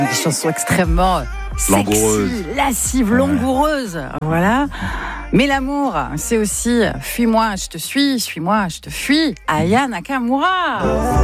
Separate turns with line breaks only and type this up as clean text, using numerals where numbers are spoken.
Des chansons extrêmement sexy, lascives, langoureuses. Voilà. Mais l'amour, c'est aussi « Fuis-moi, je te suis »,« Suis-moi, je te fuis », Aya Nakamura.